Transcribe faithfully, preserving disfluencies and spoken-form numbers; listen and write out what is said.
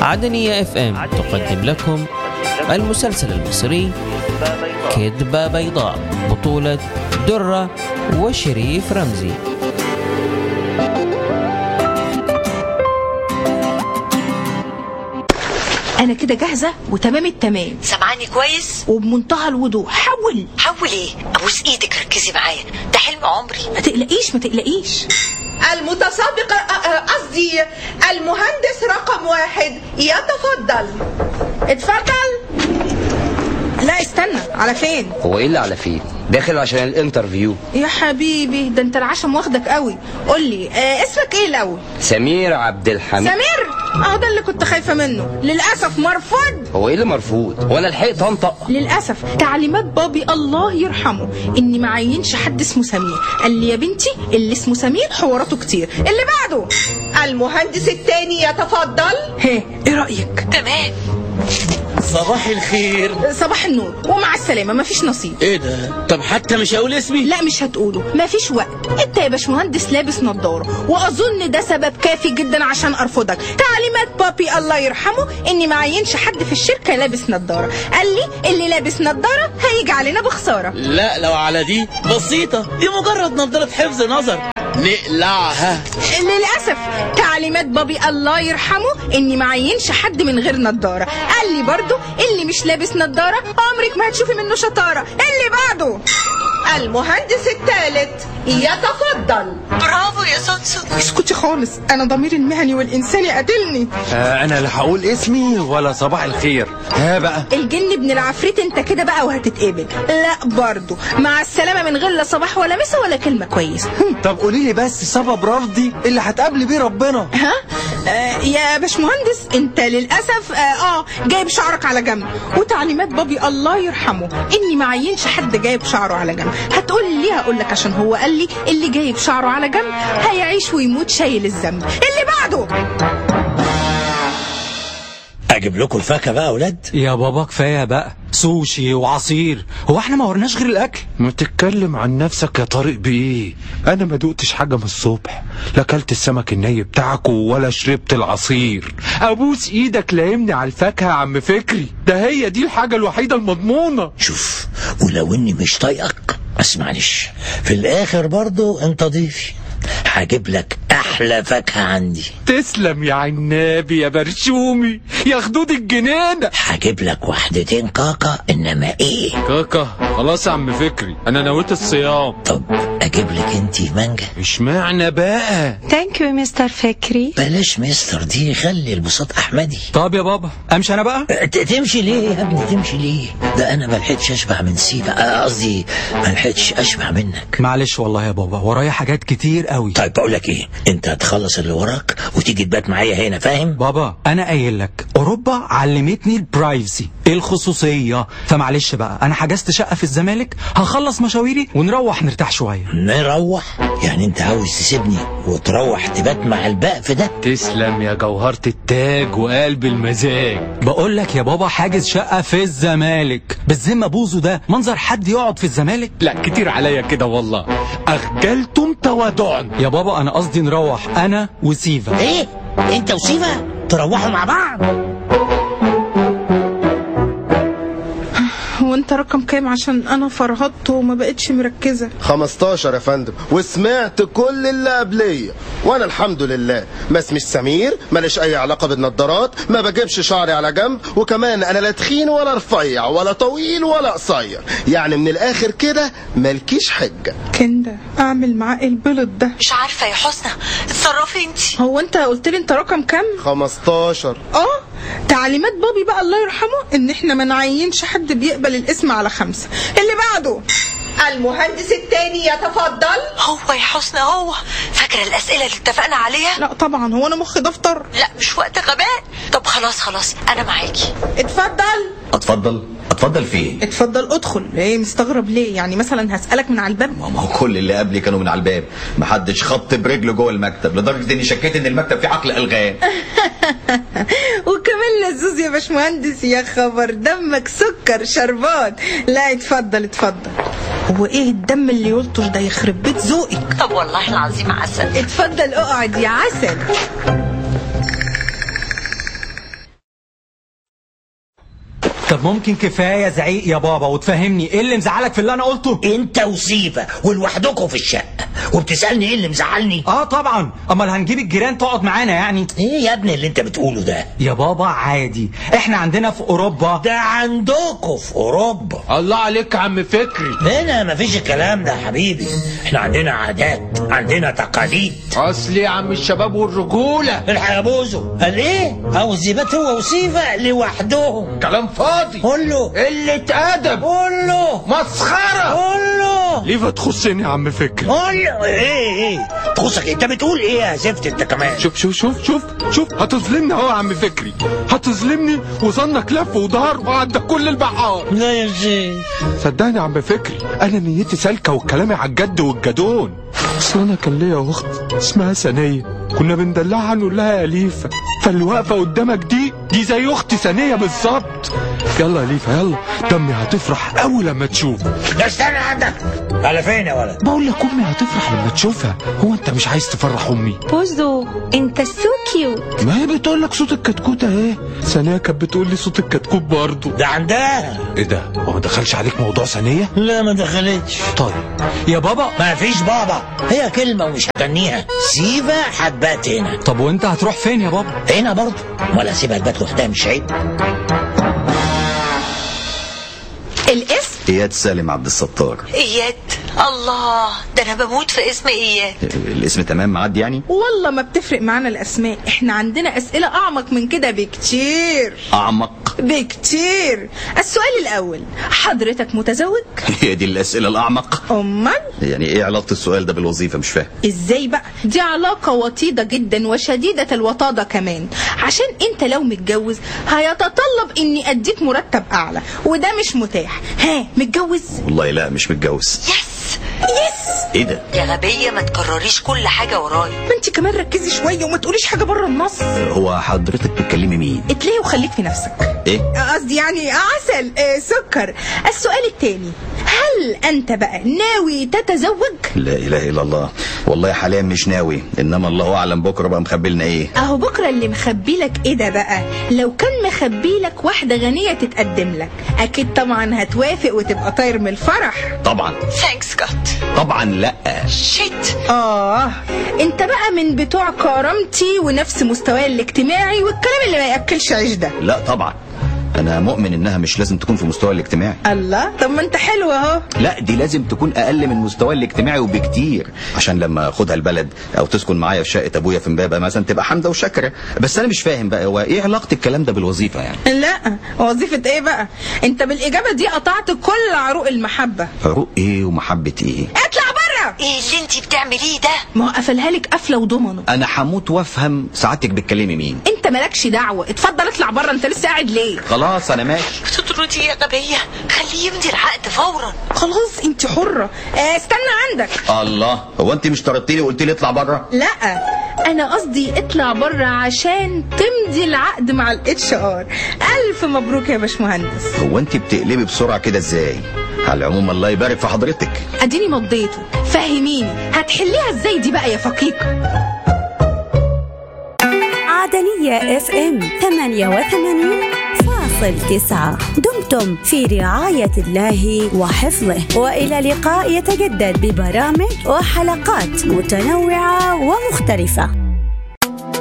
عدنية اف ام تقدم لكم المسلسل المصري كذبة بيضاء، بطولة درة وشريف رمزي. انا كده جاهزه وتمام التمام. سمعاني كويس وبمنتهى الوضوح. حول حول ايه؟ ابوس ايدك، ركزي معايا، ده حلم عمري. ما تقلقيش ما تقلقيش. المتسابق قصدي المهندس رقم واحد يتفضل. اتفضل. لا استنى، على فين؟ هو ايه اللي على فين؟ داخل عشان الانترفيو. يا حبيبي ده انت العشم واخدك قوي. قول لي آه اسمك ايه الاول؟ سمير عبد الحميد. سمير؟ اه ده اللي كنت خايفه منه. للاسف مرفوض. هو ايه اللي مرفوض؟ وانا لحقت انطق؟ للاسف تعليمات بابي الله يرحمه اني ما عينش حد اسمه سمير. قال لي يا بنتي اللي اسمه سمير حواراته كتير. اللي بعده المهندس الثاني يتفضل. هي ايه رايك؟ تمام. صباح الخير. صباح النور ومع السلامه، مفيش نصيب. ايه ده؟ طب حتى مش هقول اسمي؟ لا مش هتقوله، مفيش وقت. انت يا باشمهندس لابس نظاره، واظن ده سبب كافي جدا عشان ارفضك. تعليمات بابي الله يرحمه اني ما عينش حد في الشركه لابس نظاره. قال لي اللي لابس نظاره هيجي علينا بخساره. لا لو على دي بسيطه، دي مجرد نظاره حفظ نظر نقلعها. للاسف تعليمات بابي الله يرحمه اني ما عينش حد من غير نظاره. قال لي برضو اللي مش لابس نظاره عمرك ما هتشوفي منه شطاره. اللي بعده المهندس الثالث يتفضل. برافو يا سونسون. اسكتي خالص، انا ضميري المهني والانساني قاتلني. آه انا لا هقول اسمي ولا صباح الخير. ها بقى الجن ابن العفريت انت كده بقى وهتتقبل. لا برضو مع السلامه من غير لا صباح ولا مسا ولا كلمه كويس. طب قولي لي بس سبب رفضي اللي هتقابلي بيه ربنا. ها آه يا باشمهندس انت للاسف اه, اه جايب شعرك على جنب، وتعليمات بابي الله يرحمه اني ما عينش حد جايب شعره على جنب. هتقول لي ليه؟ هقول لك عشان هو قال لي اللي جايب شعره على جنب هيعيش ويموت شايل الذنب. اللي بعده اجيب لكم الفاكهه بقى يا اولاد. يا بابا كفايه بقى سوشي وعصير، هو احنا ما ورناش غير الاكل؟ ما تتكلم عن نفسك يا طارق بايه؟ انا ما دقتش حاجه من الصبح، لا اكلت السمك الني بتاعكم ولا شربت العصير. ابوس ايدك لايمني على الفاكهه يا عم فكري، ده هي دي الحاجه الوحيده المضمونه. شوف، ولو اني مش طايقك بس معلش، في الاخر برضو انت ضيفي، هجيب لك احلى فاكهه عندي. تسلم يا عنابي يا برشومي يا خدود الجنينه. هجيب لك وحدتين كاكا، انما ايه كاكا خلاص يا عم فكري، انا نويت الصيام. طب اجيب لك انتي مانجا. اشمعنى بقى؟ ثانك يو مستر فكري. بلاش مستر دي، خلي البساط احمدي. طب يا بابا امشي انا بقى. تمشي ليه يا ابني؟ تمشي ليه؟ ده انا ما لحقتش اشبع من سيبه، قصدي ما لحقتش اشبع منك. معلش والله يا بابا ورايا حاجات كتير قوي. طيب بقول لك ايه، انت هتخلص اللي وراك وتيجي تبات معايا هنا، فاهم؟ بابا انا قايل لك اوروبا علمتني البرايفسي، الخصوصيه، فمعلش بقى انا حجزت شقه في الزمالك، هخلص مشاويري ونروح نرتاح شويه. نروح؟ يعني انت عاوز تسيبني وتروح تبات مع البقف ده؟ تسلم يا جوهرة التاج وقلب المزاج. بقول لك يا بابا حاجز شقه في الزمالك. بالذمه بوزو ده منظر حد يقعد في الزمالك؟ لا كتير عليا كده والله، اخجلتم تودعا. يا بابا انا قصدي نروح انا وسيفا. ايه؟ انت وسيفا تروحوا مع بعض؟ وانت رقم كام؟ عشان انا فرهطت وما بقتش مركزه. خمستاشر يا فندم، وسمعت كل اللي قبليه، وانا الحمد لله ما اسميش سمير، ماليش اي علاقه بالنضارات، ما بجيبش شعري على جنب، وكمان انا لا تخين ولا رفيع ولا طويل ولا قصير، يعني من الاخر كده مالكيش حجه. كندا اعمل معاه البلط ده؟ مش عارفه يا حسنى، اتصرفي انت. هو انت قلت لي انت رقم كام؟ خمستاشر. اه تعليمات بابي بقى الله يرحمه ان احنا ما نعينش حد بيقبل الاسم على خمسة. اللي بعده المهندس الثاني يتفضل. هو يا حسنى هو فاكره الاسئله اللي اتفقنا عليها؟ لا طبعا، هو انا مخي دفتر؟ لا مش وقت غباء. طب خلاص خلاص انا معاكي. اتفضل. اتفضل اتفضل فين؟ اتفضل ادخل. ايه مستغرب ليه؟ يعني مثلا هسألك من على الباب؟ ما هو كل اللي قبلي كانوا من على الباب، محدش خط برجله جوه المكتب، لدرجه اني شكيت ان المكتب فيه عقل الغام. وكمان لزوز يا باشمهندس، يا خبر دمك سكر شربات. لا اتفضل اتفضل. هو ايه الدم اللي يلطش ده؟ يخرب بيت ذوقك. طب والله العظيم عسل. اتفضل اقعد يا عسل. طب ممكن كفايه زعيق يا بابا وتفهمني ايه اللي مزعلك في اللي انا قلته؟ انت وسيفا ولوحدكم في الشقه وبتسالني ايه اللي مزعلني؟ اه طبعا، امال هنجيب الجيران تقعد معانا يعني؟ ايه يا ابني اللي انت بتقوله ده؟ يا بابا عادي، احنا عندنا في اوروبا. ده عندكم في اوروبا. الله عليك يا عم فكري. هنا مفيش الكلام ده يا حبيبي، احنا عندنا عادات، عندنا تقاليد. اصل يا عم الشباب والرجوله. الحق يا بوزو قال ايه؟ او الزيبات هو وسيفا لوحدهم. كلام فاضي. قول له قله ادب. قول له مسخره. قول له ليه تخصني يا عم فكري؟ قول له ايه ايه تخصك؟ انت بتقول ايه يا زفت انت كمان؟ شوف شوف شوف شوف شوف هتظلمني اهو يا عم فكري، هتظلمني وظنك لف ودار وعدى كل البحار. لا يا زين صدقني يا عم فكري، انا نيتي سالكه وكلامي على الجد والجدون. اصل انا كان ليا اخت اسمها ثانيه، كنا بندلعها نقول لها يا ليفا، فاللي واقفه قدامك دي دي زي اختي ثانيه بالظبط. يلا يا ليفا يلا، دمي هتفرح قوي لما تشوف. ده استنى عندك على فين يا ولد؟ بقول لك امي هتفرح لما تشوفها. هو انت مش عايز تفرح امي؟ بوزو انت سو كيوت. ما هي بتقول لك صوت الكتكوت اهي. ثانيه كانت بتقول لي صوت الكتكوت برضه. ده عندها. ايه ده؟ هو ما دخلش عليك موضوع ثانيه؟ لا ما دخلتش. طيب يا بابا ما فيش بابا، هي كلمه ومش هتنيها. سيفا حبات هنا. طب وانت هتروح فين يا بابا؟ هنا برضه، ولا سيبها البات لوحدها مش عيب؟ الاسم اياد سالم عبد الستار. اياد، الله ده انا بموت في اسم اياد. الاسم تمام معدي يعني؟ والله ما بتفرق معانا الاسماء، احنا عندنا اسئله اعمق من كده بكتير. اعمق بكتير. السؤال الاول، حضرتك متزوج؟ هي دي الاسئله الاعمق؟ امال يعني ايه علاقه السؤال ده بالوظيفه؟ مش فاهم. ازاي بقى؟ دي علاقه وطيده جدا وشديده الوطاده كمان، عشان انت لو متجوز هيتطلب اني اديك مرتب اعلى وده مش متاح. ها متجوز؟ والله لا مش متجوز. يس يس. ايه ده؟ يا غبية ما تكرريش كل حاجة ورايا. ما انت كمان ركزي شويه وما تقوليش حاجه بره النص. هو حضرتك بتكلمي مين؟ اتلهي وخليك في نفسك. ايه؟ قصدي يعني عسل اه سكر. السؤال الثاني، هل انت بقى ناوي تتزوج؟ لا اله الا الله، والله حاليا مش ناوي، انما الله اعلم بكره بقى مخبي لنا ايه. اهو بكره اللي مخبي لك ايه ده بقى؟ لو كان مخبي لك واحده غنيه تتقدم لك اكيد طبعا هتوافق وتبقى طاير من الفرح. طبعا. ثانكس جاد. طبعا لا. شيت. اه انت بقى من بتوع كرامتي ونفس مستواي الاجتماعي والكلام اللي ما ياكلش عيش ده. لا طبعا، انا مؤمن انها مش لازم تكون في مستوى الاجتماعي. الله، طب ما انت حلو اهو. لا دي لازم تكون اقل من مستوى الاجتماعي وبكتير، عشان لما اخدها البلد او تسكن معايا في شقه ابويا في امبابه مثلا تبقى حامده وشاكره. بس انا مش فاهم بقى هو ايه علاقه الكلام ده بالوظيفه يعني؟ لا وظيفه ايه بقى؟ انت بالاجابه دي قطعت كل عروق المحبه. عروق ايه ومحبه ايه؟ اطلع بره. ايه اللي انتي بتعمليه ده؟ ما هو قفلها لك قفله وضمنه. انا هموت وافهم سعادتك بتكلمي مين. انت مالكش دعوه، اتفضل اطلع بره، انت لسه قاعد ليه؟ خلاص انا ماشي. بتطردي يا غبية، خليه يمضي العقد فورا. خلاص انت حره. اه استنى عندك. الله، هو انت مش طردتي لي وقلت لي اطلع بره؟ لا انا قصدي اطلع بره عشان تمضي العقد مع الاتش ار. الف مبروك يا باشمهندس. هو انت بتقلبي بسرعه كده ازاي؟ على العموم الله يبارك في حضرتك. اديني مضيته، فهميني هتحليها ازاي دي بقى يا فقيقه؟ عدنية اف ام ثمانية وثمانين فاصل تسعة. دمتم في رعاية الله وحفظه، وإلى لقاء يتجدد ببرامج وحلقات متنوعة ومختلفة.